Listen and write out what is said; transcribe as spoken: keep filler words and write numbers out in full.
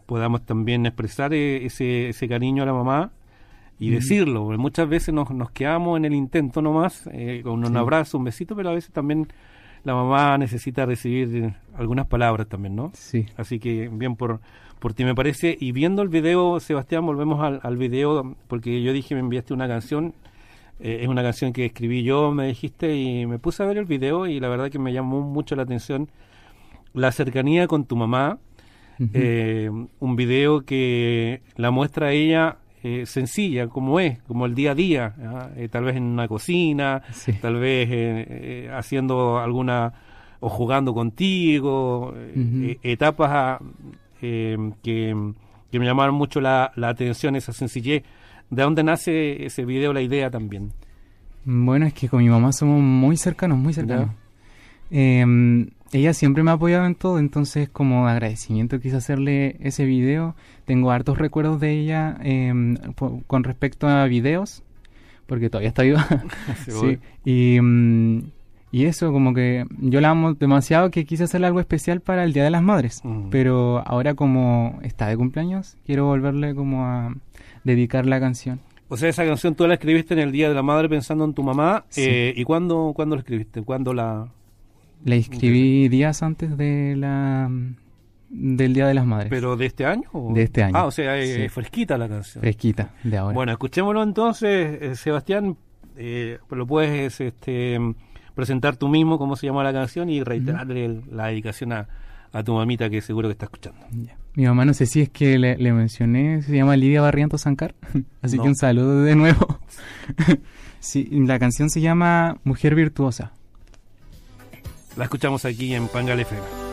podamos también expresar eh, ese, ese cariño a la mamá y Mm. decirlo, porque muchas veces nos, nos quedamos en el intento nomás, eh, con un Sí. abrazo, un besito, pero a veces también la mamá necesita recibir algunas palabras también, ¿no? Sí. Así que bien por, por ti me parece. Y viendo el video, Sebastián, volvemos al, al video, porque yo dije, me enviaste una canción, eh, es una canción que escribí yo, me dijiste, y me puse a ver el video y la verdad que me llamó mucho la atención la cercanía con tu mamá. Ujú. Eh, un video que la muestra a ella eh, sencilla, como es, como el día a día, ¿ah? Eh, tal vez en una cocina, Sí. tal vez eh, eh, haciendo alguna, o jugando contigo, eh, Ujú. eh, etapas ah, eh, que, que me llamaron mucho la, la atención, esa sencillez. ¿De dónde nace ese video, la idea también? Bueno, es que con mi mamá somos muy cercanos, muy cercanos. Eh, ella siempre me ha apoyado en todo, entonces como agradecimiento quise hacerle ese video. Tengo hartos recuerdos de ella eh, po- con respecto a videos, porque todavía está viva. Sí. Y, mm, y eso, como que yo la amo demasiado que quise hacerle algo especial para el Día de las Madres. Mm. Pero ahora como está de cumpleaños, quiero volverle como a dedicar la canción. O sea, esa canción tú la escribiste en el Día de la Madre pensando en tu mamá. Sí. Eh, ¿Y cuándo, cuándo la escribiste? ¿Cuándo la...? La escribí días antes de la del Día de las Madres. ¿Pero de este año? o- De este año. Ah, o sea, es Sí. es fresquita la canción. Fresquita, de ahora. Bueno, escuchémoslo entonces, eh, Sebastián. Eh, lo puedes este, presentar tú mismo cómo se llama la canción y reiterarle el- la dedicación a, a tu mamita que seguro que está escuchando. Ya. Mi mamá, no sé si es que le, le mencioné, se llama Lidia Barrientos Sancar, así No. que un saludo de nuevo. Sí, la canción se llama Mujer Virtuosa. La escuchamos aquí en Pangal F M.